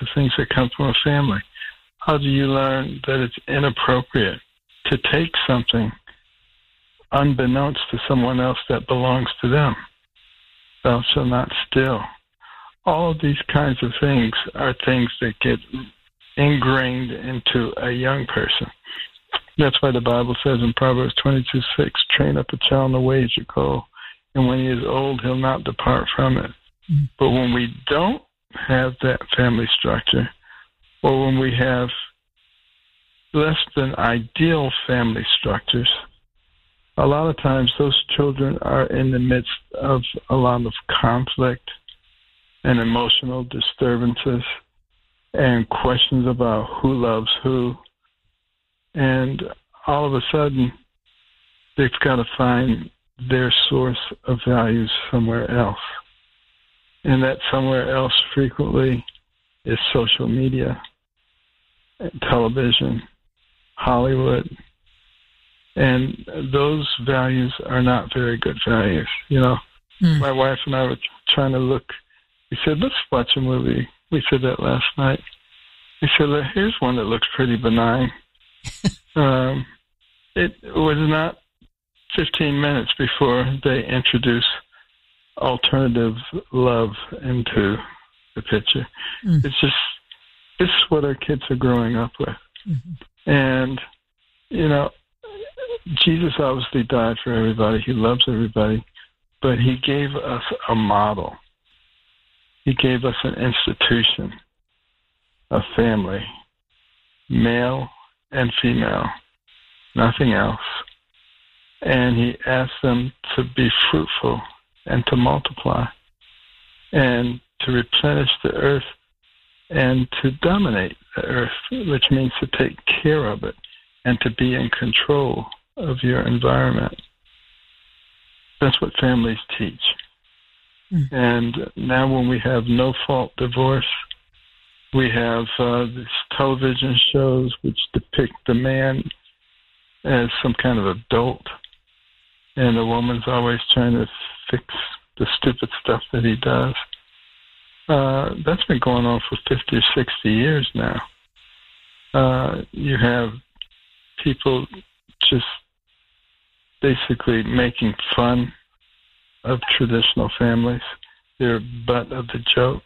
things that come from a family. How do you learn that it's inappropriate to take something unbeknownst to someone else that belongs to them? Thou shalt not steal. All of these kinds of things are things that get ingrained into a young person. That's why the Bible says in Proverbs 22:6, train up a child in the way he should go, and when he is old, he'll not depart from it. Mm-hmm. But when we don't have that family structure, or when we have less than ideal family structures, a lot of times those children are in the midst of a lot of conflict and emotional disturbances and questions about who loves who. And all of a sudden, they've got to find their source of values somewhere else. And that somewhere else frequently is social media, television, Hollywood. And those values are not very good values. You know, My wife and I were trying to look. We said, let's watch a movie. We said that last night. We said, here's one that looks pretty benign. It was not 15 minutes before they introduced alternative love into the picture. It's just, this is what our kids are growing up with. Mm-hmm. And, you know, Jesus obviously died for everybody. He loves everybody. But he gave us a model. He gave us an institution, a family, male and female, nothing else. And he asked them to be fruitful and to multiply and to replenish the earth and to dominate the earth, which means to take care of it and to be in control of your environment. That's what families teach. And now when we have no-fault divorce, we have these television shows which depict the man as some kind of adult, and the woman's always trying to fix the stupid stuff that he does. That's been going on for 50 or 60 years now. You have people just basically making fun of traditional families. They're butt of the joke.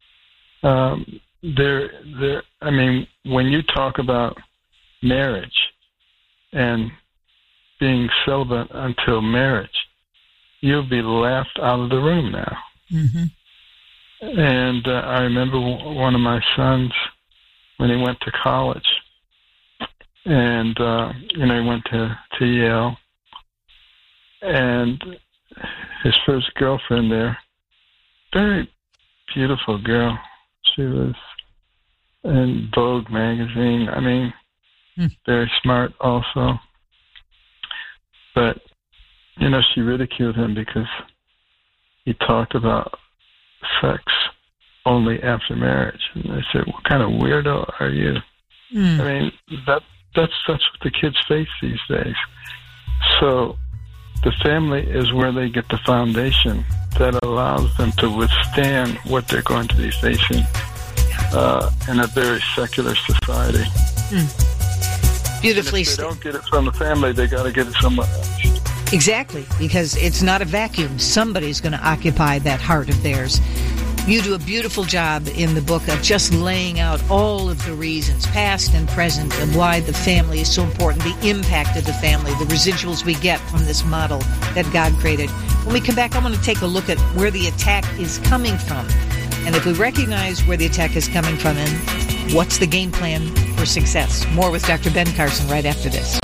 I mean, when you talk about marriage and being celibate until marriage, you'll be laughed out of the room now. Mm-hmm. And I remember one of my sons when he went to college, and he went to Yale, and his first girlfriend there, very beautiful girl. She was in Vogue magazine. I mean, very smart also. But, she ridiculed him because he talked about sex only after marriage. And I said, what kind of weirdo are you? I mean, that's what the kids face these days. So the family is where they get the foundation that allows them to withstand what they're going to be facing in a very secular society. Beautifully said. If they don't get it from the family, they got to get it somewhere else. Exactly, because it's not a vacuum. Somebody's going to occupy that heart of theirs. You do a beautiful job in the book of just laying out all of the reasons, past and present, of why the family is so important, the impact of the family, the residuals we get from this model that God created. When we come back, I want to take a look at where the attack is coming from. And if we recognize where the attack is coming from, and what's the game plan for success? More with Dr. Ben Carson right after this.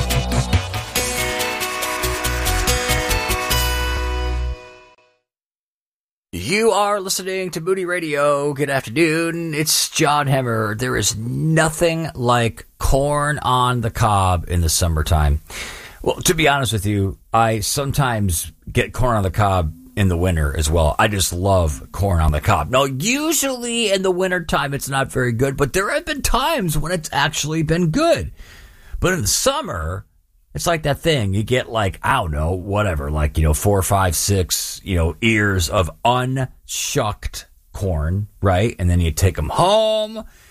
You are listening to Moody Radio. Good afternoon. It's John Hemmer. There is nothing like corn on the cob in the summertime. Well, to be honest with you, I sometimes get corn on the cob in the winter as well. I just love corn on the cob. Now, usually in the wintertime, it's not very good, but there have been times when it's actually been good. But in the summer, it's like that thing. You get like, I don't know, whatever, like, 4, 5, 6, ears of unshucked corn, right? And then you take them home